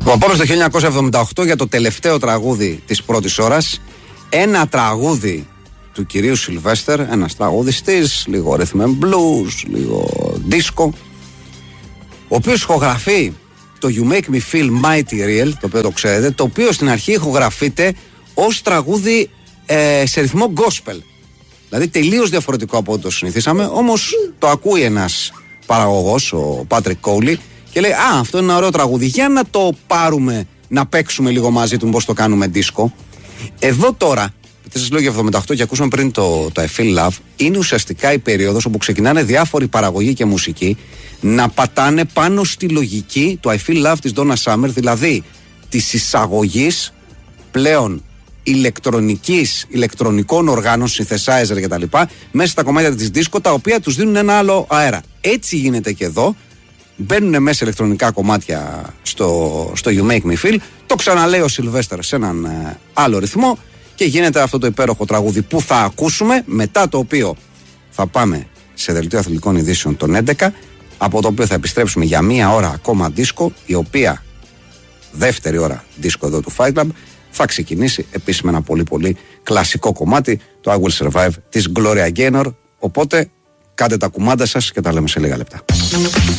Λοιπόν, πάμε στο 1978 για το τελευταίο τραγούδι της πρώτης ώρας. Ένα τραγούδι του κυρίου Σιλβέστερ, ένας τραγουδιστής, λίγο rhythm and blues, λίγο disco, ο οποίος ηχογραφεί το You Make Me Feel Mighty Real, το οποίο το ξέρετε, το οποίο στην αρχή ηχογραφείται ως τραγούδι σε ρυθμό gospel. Δηλαδή τελείως διαφορετικό από ό,τι το συνηθίσαμε, όμως το ακούει ένας παραγωγός, ο Patrick Cowley, και λέει αυτό είναι ένα ωραίο τραγούδι, για να το πάρουμε να παίξουμε λίγο μαζί του, πώς το κάνουμε disco. Εδώ τώρα, γιατί σας λέω για 78 και ακούσαμε πριν το I Feel Love, είναι ουσιαστικά η περίοδος όπου ξεκινάνε διάφοροι παραγωγοί και μουσικοί να πατάνε πάνω στη λογική του I Feel Love της Donna Summer, δηλαδή της εισαγωγής πλέον ηλεκτρονικών οργάνων, synthesizer κτλ. Μέσα στα κομμάτια της disco, τα οποία τους δίνουν ένα άλλο αέρα. Έτσι γίνεται και εδώ. Μπαίνουν μέσα ηλεκτρονικά κομμάτια στο You Make Me Feel. Το ξαναλέει ο Σιλβέστερ σε έναν άλλο ρυθμό και γίνεται αυτό το υπέροχο τραγούδι που θα ακούσουμε, μετά το οποίο θα πάμε σε δελτίο αθλητικών ειδήσεων των 11, από το οποίο θα επιστρέψουμε για μία ώρα ακόμα disco, η οποία δεύτερη ώρα disco εδώ του Fight Club θα ξεκινήσει επίσης με ένα πολύ πολύ κλασικό κομμάτι, το I Will Survive της Gloria Gaynor. Οπότε κάντε τα κουμάντα σας και τα λέμε σε λίγα λεπτά.